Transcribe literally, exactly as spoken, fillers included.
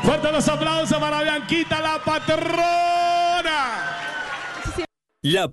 Fuerte los aplausos para Bianquita, la patrona. La